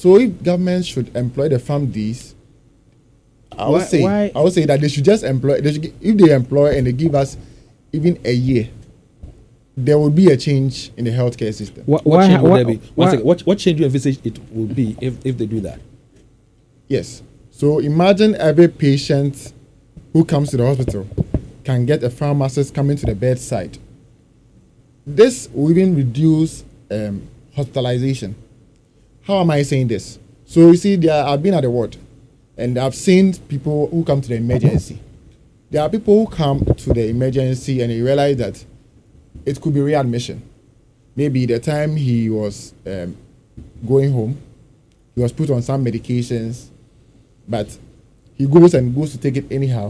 So if government should employ the PharmDs, I would say that they should just employ. If they employ and they give us even a year, there will be a change in the healthcare system. What change would there be? What change do you envisage it will be if they do that? Yes. So imagine every patient who comes to the hospital can get a pharmacist coming to the bedside. This will even reduce hospitalization. How am I saying this? So you see, I've been at the ward and I've seen people who come to the emergency. There are people who come to the emergency and they realize that it could be readmission. Maybe the time he was going home, he was put on some medications, but he goes to take it anyhow.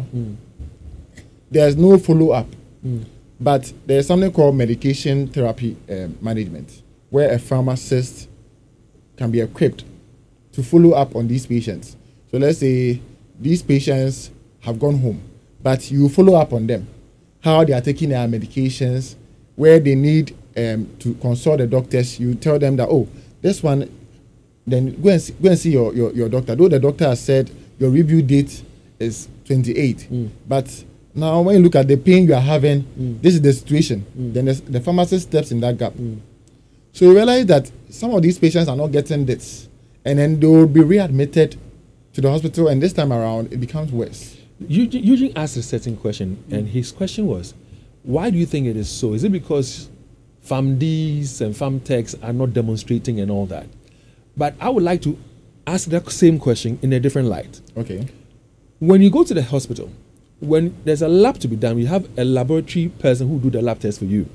There's no follow-up. But there's something called medication therapy management, where a pharmacist can be equipped to follow up on these patients. So let's say these patients have gone home, but you follow up on them, how they are taking their medications, where they need to consult the doctors. You tell them that, oh, this one, then go and see your doctor. Though the doctor has said your review date is 28, but now when you look at the pain you are having, this is the situation. Then the pharmacist steps in that gap. So you realize that some of these patients are not getting this, and then they will be readmitted to the hospital, and this time around it becomes worse. Eugene asked a certain question, and his question was, why do you think it is so? Is it because PharmDs and PharmTechs are not demonstrating and all that? But I would like to ask that same question in a different light. Okay. When you go to the hospital, when there's a lab to be done, you have a laboratory person who do the lab test for you.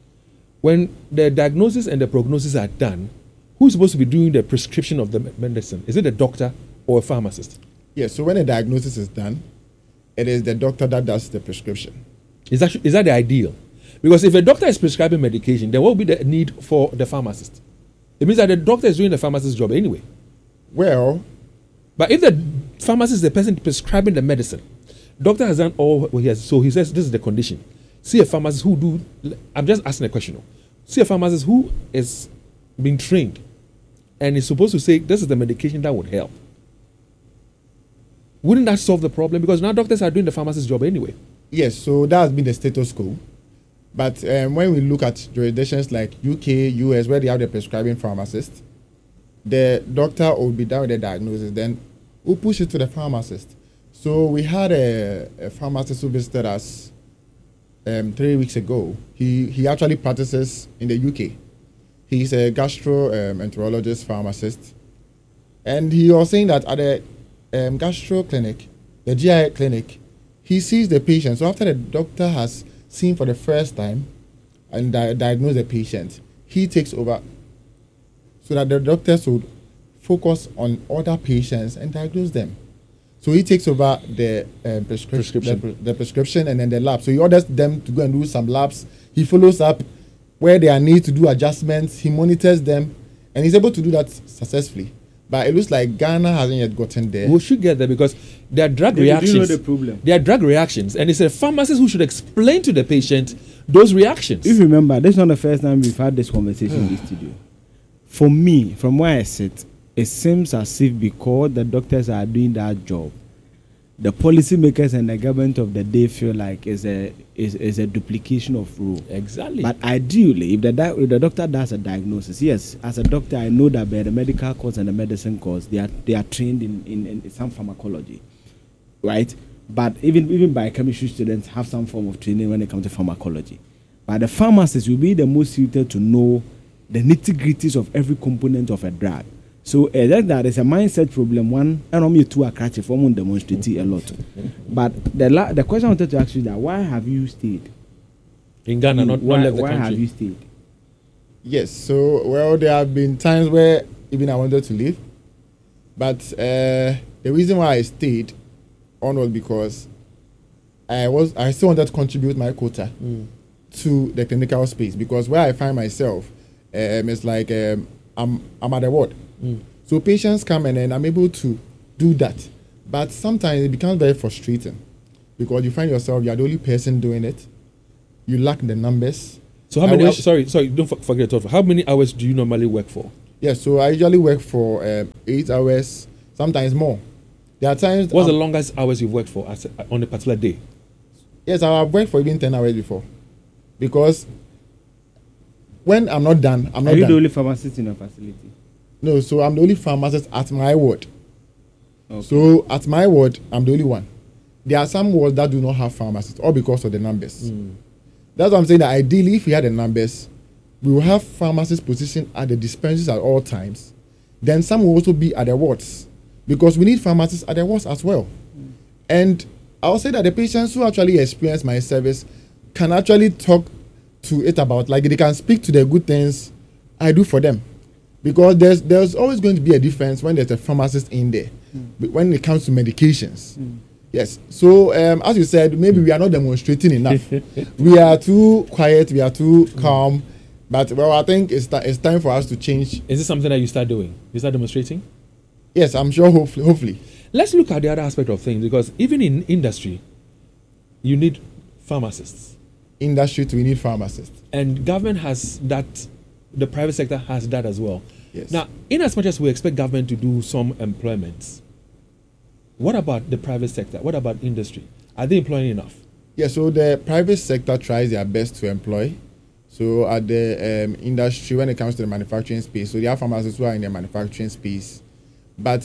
When the diagnosis and the prognosis are done, who's supposed to be doing the prescription of the medicine? Is it a doctor or a pharmacist? Yes, so when a diagnosis is done, it is the doctor that does the prescription. Is that the ideal? Because if a doctor is prescribing medication, there will be the need for the pharmacist. It means that the doctor is doing the pharmacist's job anyway. Well, but if the pharmacist is the person prescribing the medicine, doctor has done all what he has. So he says this is the condition. See a pharmacist who do. I'm just asking a question. See a pharmacist who is being trained and is supposed to say this is the medication that would help. Wouldn't that solve the problem? Because now doctors are doing the pharmacist's job anyway. Yes, so that has been the status quo. But when we look at jurisdictions like UK, US, where they have the prescribing pharmacist, the doctor will be done with the diagnosis, then we'll push it to the pharmacist. So we had a pharmacist who visited us 3 weeks ago. He actually practices in the UK. He's a gastroenterologist pharmacist. And he was saying that at the gastro clinic, the GI clinic, he sees the patient. So after the doctor has seen for the first time and diagnosed the patient, he takes over so that the doctors would focus on other patients and diagnose them. So he takes over the prescription. The prescription and then the lab. So he orders them to go and do some labs. He follows up where there are need to do adjustments. He monitors them, and he's able to do that successfully. But it looks like Ghana hasn't yet gotten there. We should get there because there are drug reactions. Do you know the problem? There are drug reactions, and it's a pharmacist who should explain to the patient those reactions. If you remember, this is not the first time we've had this conversation in this studio. For me, from where I sit, it seems as if because the doctors are doing that job, the policymakers and the government of the day feel like is a duplication of rule. Exactly. But ideally, if the doctor does a diagnosis, yes, as a doctor, I know that by the medical course and the medicine course, they are trained in some pharmacology, right? But even biochemistry students have some form of training when it comes to pharmacology. But the pharmacist will be the most suited to know the nitty-gritties of every component of a drug. So that is a mindset problem. One, and only two are catching for demonstrating a lot. But the question I wanted to ask you is that why have you stayed in Ghana? Not left the country. Why have you stayed? Yes, so there have been times where even I wanted to leave, but the reason why I stayed on was because I still wanted to contribute my quota to the clinical space, because where I find myself, it's like I'm at the ward. So patients come and then I'm able to do that. But sometimes it becomes very frustrating because you find yourself, you're the only person doing it. You lack the numbers. So how many hours, sorry, don't forget to talk. How many hours do you normally work for? Yes, so I usually work for 8 hours, sometimes more. There are times. What's the longest hours you've worked for on a particular day? Yes, I've worked for even 10 hours before. Because when I'm not done, I'm not Are you done. the only pharmacist in your facility? No, so I'm the only pharmacist at my ward. Okay. So at my ward, I'm the only one. There are some wards that do not have pharmacists, all because of the numbers. That's why I'm saying that ideally, if we had the numbers, we will have pharmacists positioned at the dispensaries at all times. Then some will also be at the wards, because we need pharmacists at the wards as well. And I'll say that the patients who actually experience my service can actually talk to it about, like they can speak to the good things I do for them. Because there's always going to be a difference when there's a pharmacist in there, when it comes to medications. Yes. So as you said, maybe we are not demonstrating enough. We are too quiet. We are too calm. But well, I think it's time for us to change. Is this something that you start doing? You start demonstrating? Yes, I'm sure. Hopefully. Let's look at the other aspect of things, because even in industry, you need pharmacists. Industry too, we need pharmacists. And government has that. The private sector has that as well. Yes. Now, in as much as we expect government to do some employments, what about the private sector? What about industry? Are they employing enough? Yeah, so the private sector tries their best to employ. So at the industry, when it comes to the manufacturing space, so there are pharmacists who are in the manufacturing space. But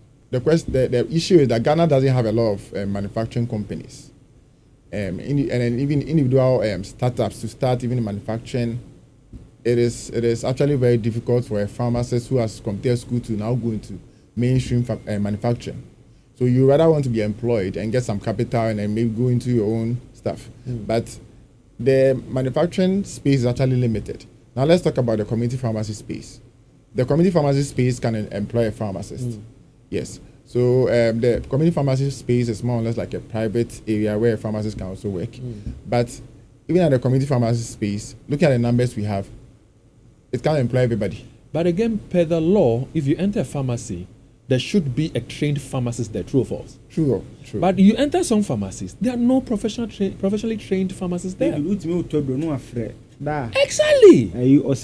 the issue is that Ghana doesn't have a lot of manufacturing companies. And then even individual startups to start even manufacturing, it is actually very difficult for a pharmacist who has completed school to now go into mainstream manufacturing. So you rather want to be employed and get some capital and then maybe go into your own stuff. But the manufacturing space is actually limited. Now let's talk about the community pharmacy space. The community pharmacy space can employ a pharmacist. Yes. So the community pharmacy space is more or less like a private area where a pharmacist can also work. But even at the community pharmacy space, looking at the numbers we have, it can't employ everybody. But again, per the law, if you enter a pharmacy, there should be a trained pharmacist there, true or false? True. But you enter some pharmacies, there are no professionally trained pharmacists there. Exactly.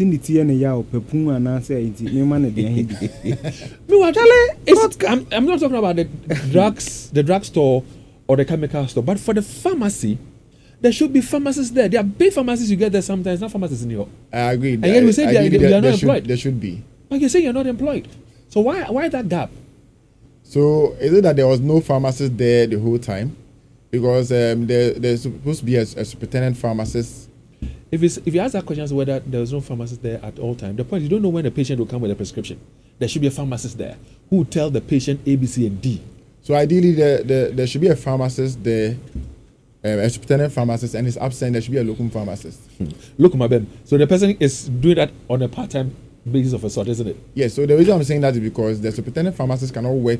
I'm not talking about the drugstore or the chemical store, but for the pharmacy, there should be pharmacists there. There are big pharmacies you get there sometimes, not pharmacists in Europe. I agree. And yet we say they are not employed. There should be. But you say you're not employed. So why that gap? So is it that there was no pharmacist there the whole time? Because there's supposed to be a superintendent pharmacist. If you ask that question as whether there was no pharmacist there at all time, the point is you don't know when the patient will come with a prescription. There should be a pharmacist there who will tell the patient A, B, C, and D. So ideally, there should be a pharmacist there, a superintendent pharmacist, and is absent. There should be a local pharmacist. Local, my baby. So the person is doing that on a part-time basis of a sort, isn't it? Yes. So the reason I'm saying that is because the superintendent pharmacist cannot work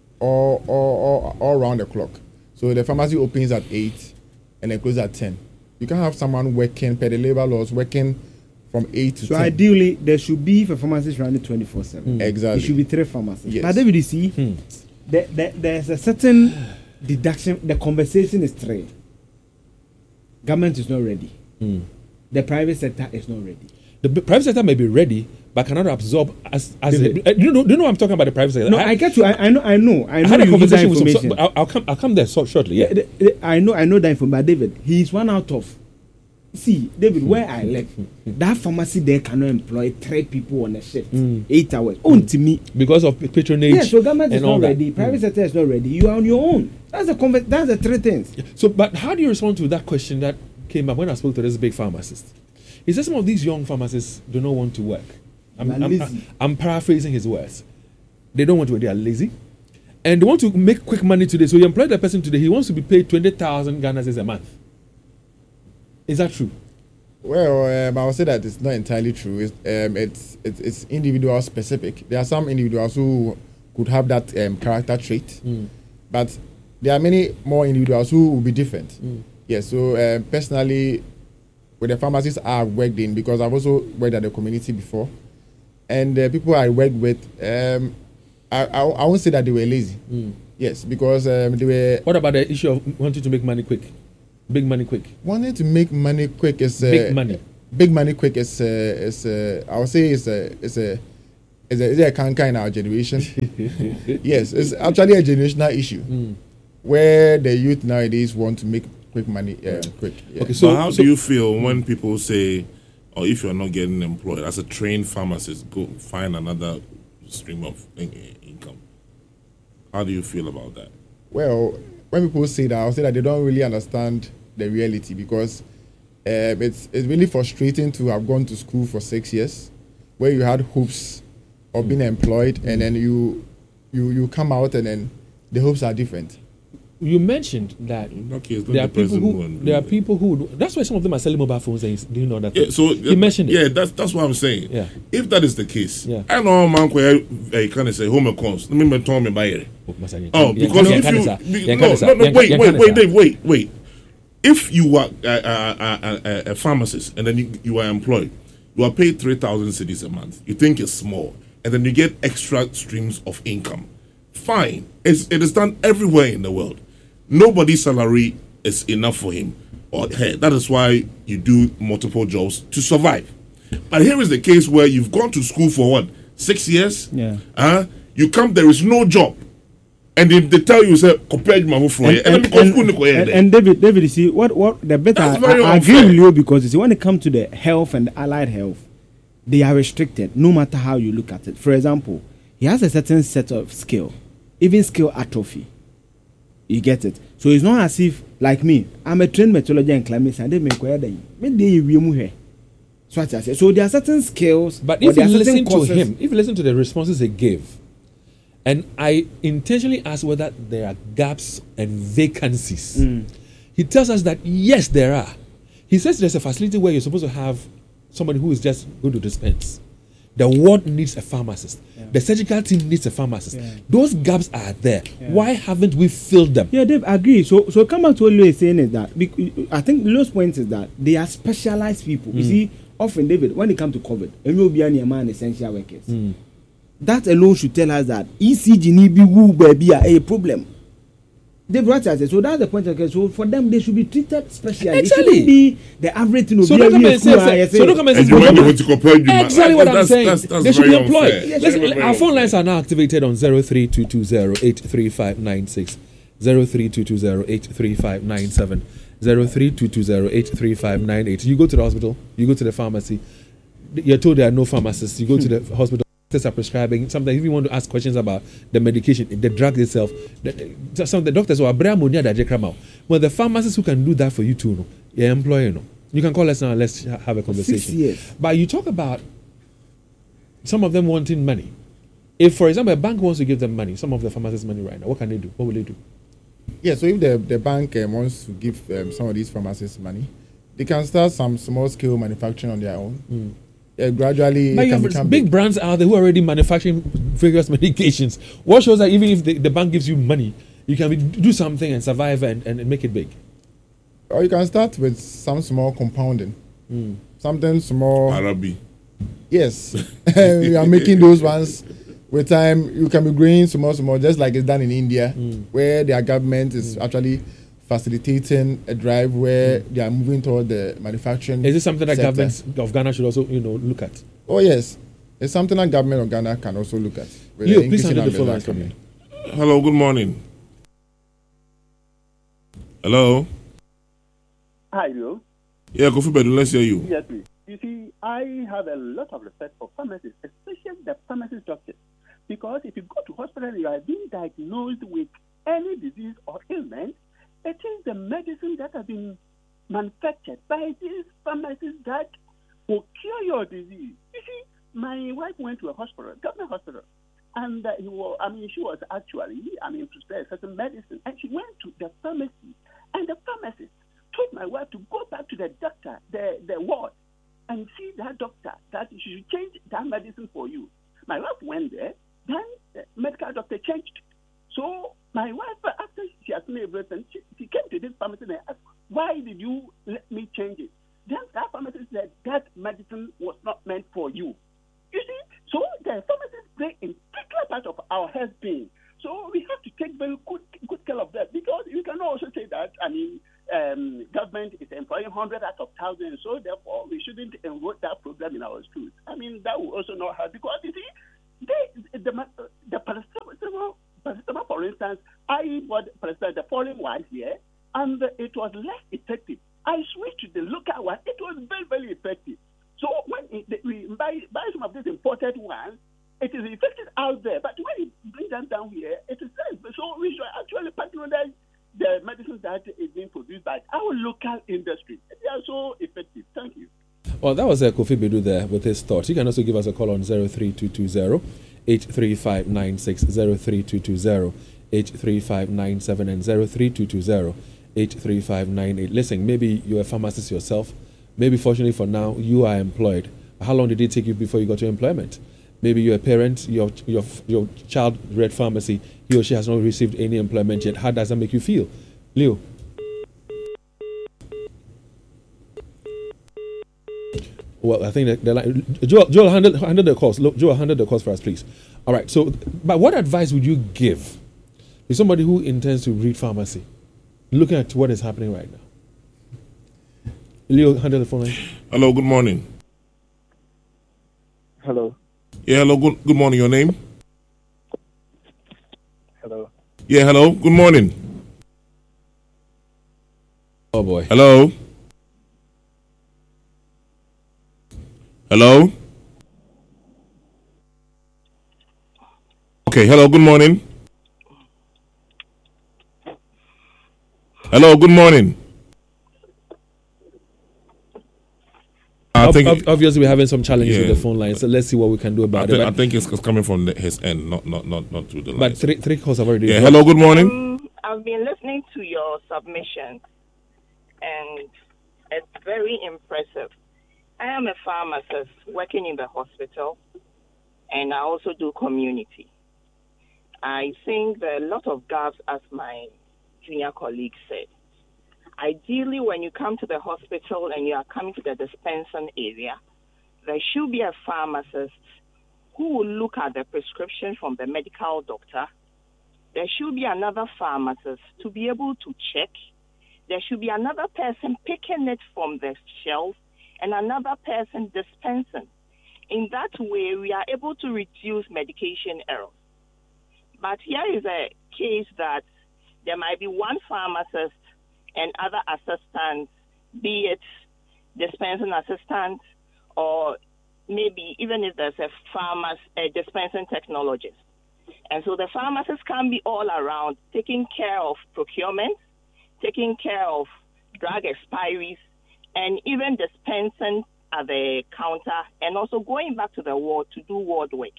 all around the clock. So the pharmacy opens at 8 and then closes at 10. You can't have someone working per the labor laws working from 8 to 10. So ideally, there should be a pharmacist running 24/7. Exactly. There should be 3 pharmacists. Yes. But David, you see, there's a certain deduction. The conversation is 3. Government is not ready. The private sector is not ready. The private sector may be ready, but cannot absorb as do you know what I'm talking about, the private sector? No, I get you. I know. I had a conversation with some. I'll come there shortly. Yeah. I know that information. But David, he is one out of. See, David, where I live, that pharmacy there cannot employ 3 people on a shift, 8 hours. Own to me because of patronage. Yeah, so government is not ready. That. Private sector is not ready. You are on your own. That's the 3 things. So, but how do you respond to that question that came up when I spoke to this big pharmacist? He said some of these young pharmacists do not want to work. I'm paraphrasing his words. They don't want to work. They are lazy. And they want to make quick money today. So you employ the person today. He wants to be paid 20,000 Ghana cedis a month. Is that true? Well, I would say that it's not entirely true. It's individual specific. There are some individuals who could have that character trait. But there are many more individuals who will be different. Yes, so personally, with the pharmacists I've worked in, because I've also worked at the community before, and the people I worked with, I won't say that they were lazy. Yes, because they were. What about the issue of wanting to make money quick? Big money quick. Wanting to make money quick is big money. Big money quick is I would say is is there a canker in our generation? Yes, it's actually a generational issue where the youth nowadays want to make quick money, quick. Yeah. Okay, so how do you feel when people say, or if you're not getting employed as a trained pharmacist, go find another stream of income? How do you feel about that? Well, when people say that, I'll say that they don't really understand the reality, because it's really frustrating to have gone to school for 6 years where you had hopes of being employed, and then you come out and then the hopes are different. You mentioned that there are people who that's why some of them are selling mobile phones. And do you know that? Yeah, so you mentioned it. Yeah, that's what I'm saying. Yeah. If that is the case, yeah. I know man kind of say home accounts. Let me tell me by it. Oh, because wait. If you are a pharmacist and then you are employed, you are paid 3,000 cedis a month. You think it's small, and then you get extra streams of income. Fine, it is done everywhere in the world. Nobody's salary is enough for him or her. That is why you do multiple jobs to survive. But here is the case where you've gone to school for 6 years? Yeah. You come, there is no job. And they tell you, say, compared my and David, you see, what the better I agree with you, because you see, when it comes to the health and the allied health, they are restricted no matter how you look at it. For example, he has a certain set of skill, even skill atrophy. You get it? So it's not as if, like me, I'm a trained meteorologist and climate science. So there are certain skills. But if you listen to him, if you listen to the responses he gave, and I intentionally asked whether there are gaps and vacancies, he tells us that yes, there are. He says there's a facility where you're supposed to have somebody who is just going to dispense. The ward needs a pharmacist. Yeah. The surgical team needs a pharmacist. Yeah. Those gaps are there. Yeah. Why haven't we filled them? Yeah, Dave, I agree. So come back to what Lou is saying is that, I think Lou's point is that they are specialized people. You see, often, David, when it comes to COVID, and you'll be a man essential workers. That alone should tell us that ECG need be woo baby a problem. David, what I said, so that's the point. So for them, they should be treated specially. It shouldn't be the average thing. So don't come and say. Exactly what I'm saying. They should be employed. Listen, our phone lines are now activated on 03220-83596, 03220-83597, 03220-83598. You go to the hospital. You go to the pharmacy. You're told there are no pharmacists. You go to the hospital. Are prescribing. Sometimes if you want to ask questions about the medication, the drug itself, some of the doctors are well, the pharmacists who can do that for you too, you're employing. You can call us now and let's have a conversation. 6 years. But you talk about some of them wanting money. If, for example, a bank wants to give them money, some of the pharmacists money right now, what can they do? What will they do? Yeah, so if the bank wants to give some of these pharmacists money, they can start some small scale manufacturing on their own. Gradually, but you have big brands out there who are already manufacturing various medications. What shows that even if the bank gives you money, you can do something and survive and make it big? Or you can start with some small compounding. Something small. Arabi. Yes. We are making those ones. With time, you can be growing small, just like it's done in India, where their government is actually facilitating a drive where they are moving toward the manufacturing. Is this something that sector. governments of Ghana should also, look at? Oh yes, it's something that government of Ghana can also look at. You please handle the phone line for me. Hello, good morning. Hello. Hi, Lou. Yeah, Kofi Bedu, let's hear you. Yes, please. You see, I have a lot of respect for pharmacists, especially the pharmacist doctors, because if you go to hospital and you are being diagnosed with any disease or ailment, it is the medicine that has been manufactured by these pharmacists that will cure your disease. You see, my wife went to a hospital, government hospital, and she was actually, prescribed certain medicine, and she went to the pharmacy, and the pharmacist told my wife to go back to the doctor, the ward, and see that doctor, that she should change that medicine for you. My wife went there, then the medical doctor changed. So my wife, after she asked me everything, she came to this pharmacy and asked, why did you let me change it? Then that pharmacist said that medicine was not meant for you. You see, so the pharmacists play an integral part of our health being. So we have to take very good care of that, because you can also say that, government is employing hundreds out of thousands, so therefore we shouldn't enroll that program in our schools. That will also not help, because you see, the paracetamol, for instance, I bought paracetamol, the foreign one here, and it was less effective. I switched to the local one. It was very, very effective. So when we buy some of these imported ones, it is effective out there. But when you bring them down here, it is less. So we should actually patronize the medicines that is being produced by our local industry. They are so effective. Thank you. Well, that was Kofi Bedu there with his thoughts. You can also give us a call on 03220 83596, 03220 83597, and 03220 83598. Listen, maybe you're a pharmacist yourself. Maybe fortunately for now, you are employed. How long did it take you before you got your employment? Maybe you're a parent, your child read pharmacy, he or she has not received any employment yet. How does that make you feel? Leo? Well, I think that the line, Joel handle the calls. Joel, handle the calls for us, please. All right. So, but what advice would you give to somebody who intends to read pharmacy, looking at what is happening right now? Leo, handle the phone line. Hello, good morning. Hello. Yeah, hello, good morning. Your name? Hello. Yeah, hello, good morning. Oh boy. Hello. Hello. Okay, hello, good morning. Hello, good morning. Obviously, we're having some challenges with the phone line, so let's see what we can do about it. I think it's coming from his end, not through the line. But three calls have already. Yeah, hello, good morning. I've been listening to your submission, and it's very impressive. I am a pharmacist working in the hospital, and I also do community. I think there are a lot of gaps, as my junior colleague said. Ideally, when you come to the hospital and you are coming to the dispensing area, there should be a pharmacist who will look at the prescription from the medical doctor. There should be another pharmacist to be able to check. There should be another person picking it from the shelf and another person dispensing. In that way, we are able to reduce medication errors. But here is a case that there might be one pharmacist and other assistants, be it dispensing assistant or maybe even if there's a dispensing technologist. And so the pharmacist can be all around taking care of procurement, taking care of drug expiries, and even dispensing at the counter and also going back to the ward to do ward work.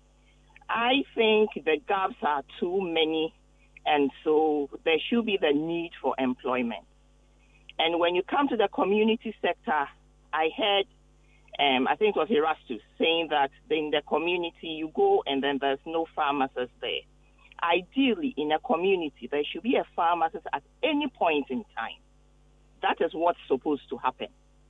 I think the gaps are too many, and so there should be the need for employment. And when you come to the community sector, I heard, I think it was Erastus, saying that in the community you go and then there's no pharmacist there. Ideally, in a community, there should be a pharmacist at any point in time. That is what's supposed to happen.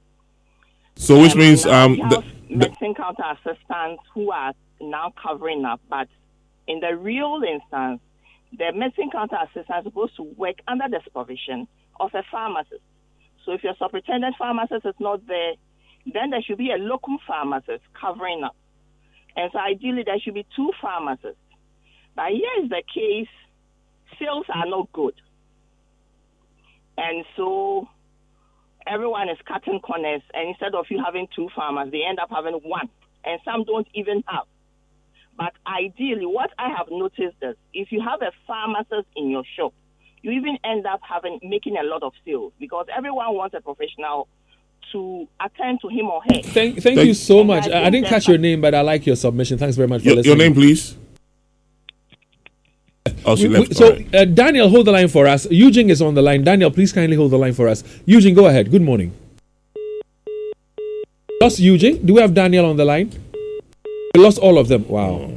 So which means the medicine counter assistants who are now covering up, but in the real instance, the medicine counter assistant is supposed to work under the supervision of a pharmacist. So if your superintendent pharmacist is not there, then there should be a locum pharmacist covering up. And so ideally there should be two pharmacists. But here is the case, sales are not good. And so everyone is cutting corners, and instead of you having two farmers, they end up having one, and some don't even have. But ideally, what I have noticed is if you have a pharmacist in your shop, you even end up making a lot of sales because everyone wants a professional to attend to him or her. Thank you so much. I didn't catch your name, but I like your submission. Thanks very much for listening. Your name, please. Oh, she left. So, Daniel, hold the line for us. Eugene is on the line. Daniel, please kindly hold the line for us. Eugene, go ahead. Good morning. Lost Eugene. Do we have Daniel on the line? We lost all of them. Wow.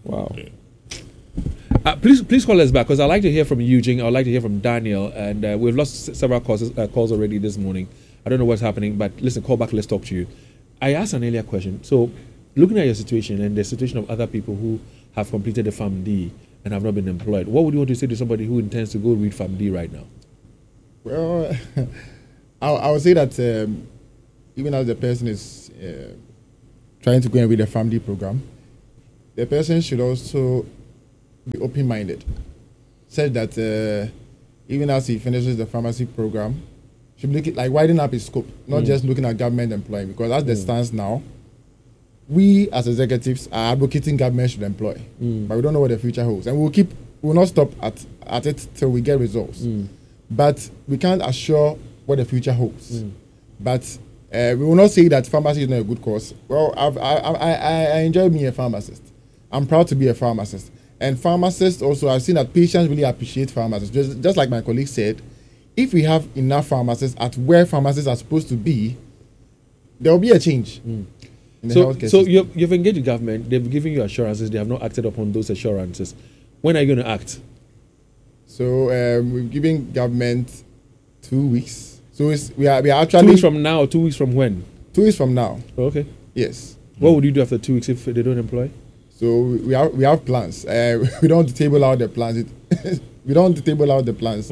Please call us back because I'd like to hear from Eugene. I'd like to hear from Daniel. And we've lost several calls already this morning. I don't know what's happening, but listen, call back. Let's talk to you. I asked an earlier question. So, looking at your situation and the situation of other people who have completed the PharmD and have not been employed, what would you want to say to somebody who intends to go read PharmD right now? Well, I would say that even as the person is trying to go and read the PharmD program, the person should also be open-minded, such that even as he finishes the pharmacy program, should be looking, like widening up his scope, not just looking at government employment. Because as the stands now, we as executives are advocating government should employ, but we don't know what the future holds, and we'll not stop at it till we get results. But we can't assure what the future holds. But we will not say that pharmacy is not a good cause. Well, I enjoy being a pharmacist. I'm proud to be a pharmacist. And pharmacists also, I've seen that patients really appreciate pharmacists. Just like my colleague said, if we have enough pharmacists at where pharmacists are supposed to be, there will be a change. In the healthcare so system. you've engaged the government. They've given you assurances. They have not acted upon those assurances. When are you going to act? So we've given government 2 weeks. So we are actually 2 weeks from now. 2 weeks from when? 2 weeks from now. Oh, okay. Yes. What would you do after 2 weeks if they don't employ? So we have plans. We don't want to table out the plans. We don't want to table out the plans.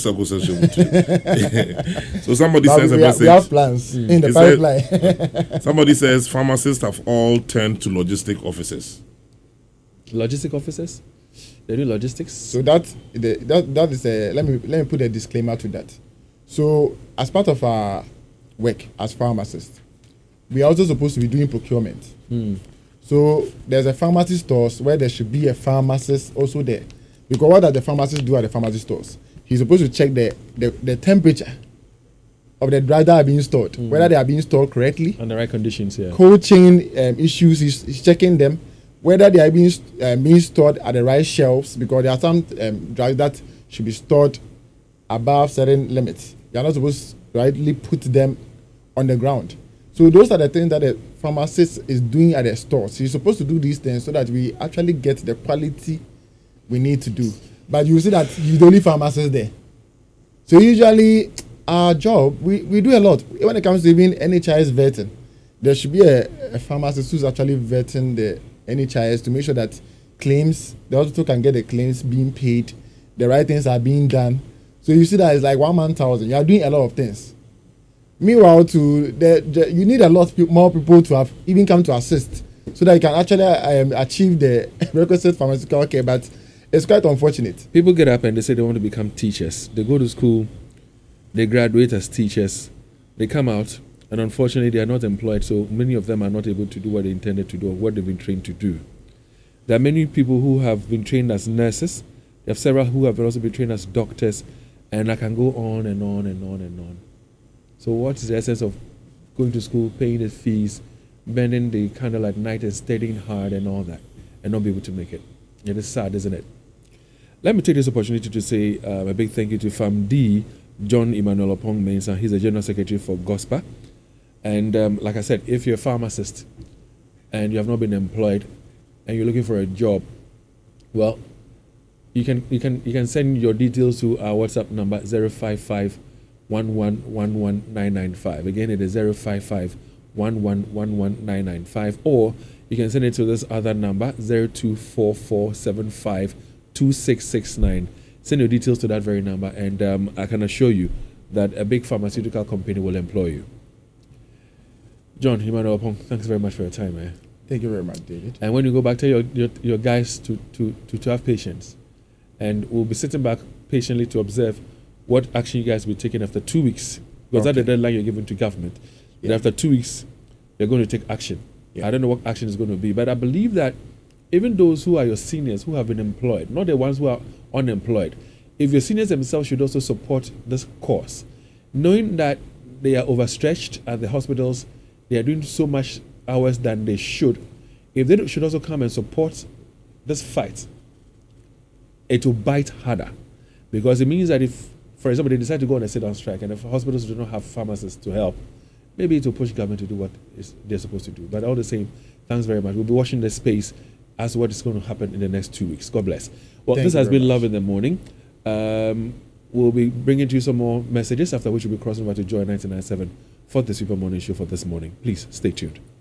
So somebody But sends a we message. have plans in the He said- pipeline. Somebody says pharmacists have all turned to logistic officers. Logistic officers? They do logistics? So that is a let me put a disclaimer to that. So as part of our work as pharmacists, we are also supposed to be doing procurement. So there's a pharmacy stores where there should be a pharmacist also there. Because what does the pharmacist do at the pharmacy stores? He's supposed to check the temperature of the drugs that are being stored, whether they are being stored correctly, Under right conditions, yeah. cold chain issues, he's checking them, whether they are being stored at the right shelves, because there are some drugs that should be stored above certain limits. You are not supposed to rightly put them on the ground. So those are the things that the pharmacist is doing at the stores. He's supposed to do these things so that we actually get the quality we need to do. But you see that he's the only pharmacist there. So usually our job, we do a lot. When it comes to even NHIS vetting, there should be a pharmacist who's actually vetting the NHIS to make sure that claims, the hospital can get the claims being paid, the right things are being done. So you see that it's like 1 man 1,000. You are doing a lot of things. Meanwhile, you need a lot more people to have even come to assist so that you can actually achieve the requisite pharmaceutical care. But it's quite unfortunate. People get up and they say they want to become teachers. They go to school, they graduate as teachers, they come out, and unfortunately they are not employed, so many of them are not able to do what they intended to do or what they've been trained to do. There are many people who have been trained as nurses. There are several who have also been trained as doctors, and I can go on and on and on and on. So what's the essence of going to school, paying the fees, bending the candle at night and studying hard and all that, and not be able to make it? It is sad, isn't it? Let me take this opportunity to say a big thank you to FAMD, John Emmanuel Opong Mensah. He's the General Secretary for GOSPA. And like I said, if you're a pharmacist and you have not been employed and you're looking for a job, well, you can send your details to our WhatsApp number 055 1111995. Again, it is 055 1111995. Or you can send it to this other number 0244752669. Send your details to that very number, and I can assure you that a big pharmaceutical company will employ you. John Emmanuel Opong, thanks very much for your time, man. Thank you very much, David. And when you go back, tell your guys to have patience, and we'll be sitting back patiently to observe what action you guys will be taking after 2 weeks, because that's the deadline you're giving to government. Yeah. And after 2 weeks, they're going to take action. Yeah. I don't know what action is going to be, but I believe that even those who are your seniors who have been employed, not the ones who are unemployed, if your seniors themselves should also support this cause, knowing that they are overstretched at the hospitals, they are doing so much hours than they should. If they should also come and support this fight, it will bite harder, because it means that if, for example, they decide to go on a sit-down strike and if hospitals do not have pharmacists to help, maybe it will push government to do what they're supposed to do. But all the same, thanks very much. We'll be watching the space as to what is going to happen in the next 2 weeks. God bless. Well, Thank this you has very been much. Love in the Morning. We'll be bringing to you some more messages, after which we'll be crossing over to Joy 99.7 for the Super Morning Show for this morning. Please stay tuned.